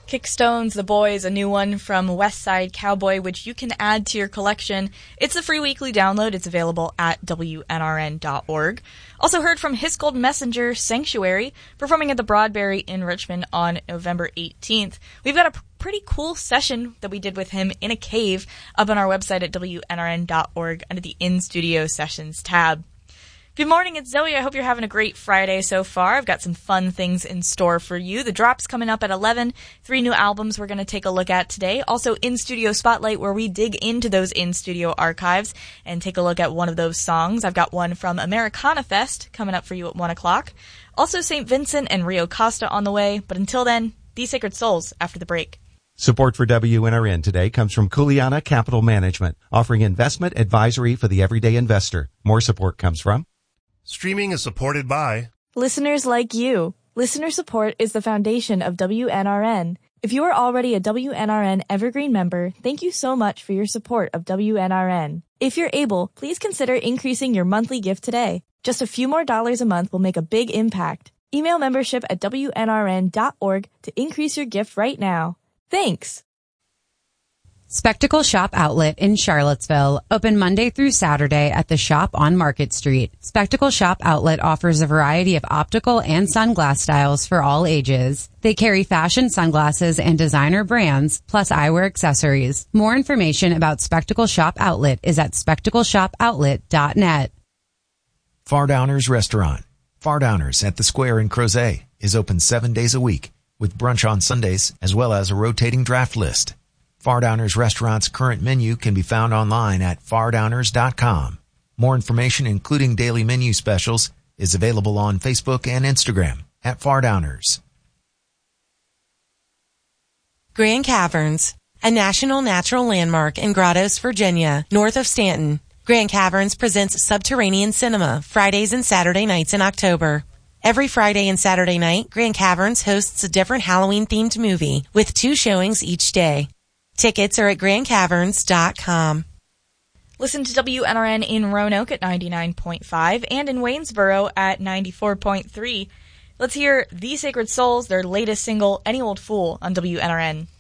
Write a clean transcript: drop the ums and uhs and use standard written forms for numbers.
Kickstones, The Boys, a new one from West Side Cowboy, which you can add to your collection. It's a free weekly download. It's available at WNRN.org. Also heard from His Gold Messenger, Sanctuary, performing at the Broadberry in Richmond on November 18th. We've got a pretty cool session that we did with him in a cave up on our website at WNRN.org under the In-Studio Sessions tab. Good morning, it's Zoe. I hope you're having a great Friday so far. I've got some fun things in store for you. The Drop's coming up at 11. 3 new albums we're going to take a look at today. Also, In-Studio Spotlight, where we dig into those in-studio archives and take a look at one of those songs. I've got one from Americana Fest coming up for you at 1 o'clock. Also, St. Vincent and Rio Costa on the way. But until then, These Sacred Souls after the break. Support for WNRN today comes from Kuleana Capital Management, offering investment advisory for the everyday investor. More support comes from Streaming is supported by listeners like you. Listener support is the foundation of WNRN. If you are already a WNRN Evergreen member, thank you so much for your support of WNRN. If you're able, please consider increasing your monthly gift today. Just a few more dollars a month will make a big impact. Email membership at WNRN.org to increase your gift right now. Thanks. Spectacle Shop Outlet in Charlottesville, open Monday through Saturday at the shop on Market Street. Spectacle Shop Outlet offers a variety of optical and sunglass styles for all ages. They carry fashion sunglasses and designer brands, plus eyewear accessories. More information about Spectacle Shop Outlet is at spectacleshopoutlet.net. Fardowners Restaurant. Fardowners at the Square in Crozet is open 7 days a week with brunch on Sundays as well as a rotating draft list. Fardowners Restaurant's current menu can be found online at fardowners.com. More information, including daily menu specials, is available on Facebook and Instagram at Fardowners. Grand Caverns, a national natural landmark in Grottoes, Virginia, north of Stanton. Grand Caverns presents Subterranean Cinema Fridays and Saturday nights in October. Every Friday and Saturday night, Grand Caverns hosts a different Halloween-themed movie with 2 showings each day. Tickets are at grandcaverns.com. Listen to WNRN in Roanoke at 99.5 and in Waynesboro at 94.3. Let's hear The Sacred Souls, their latest single, Any Old Fool, on WNRN.